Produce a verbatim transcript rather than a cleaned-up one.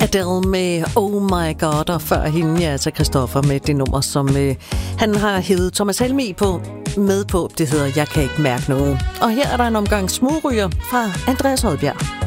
Adele med Oh My God, og før hende, ja, altså Christoffer med det nummer, som øh, han har hævet Thomas Helmig på, med på. Det hedder Jeg kan ikke mærke noget. Og her er der en omgang smugryger fra Andreas Odbjerg.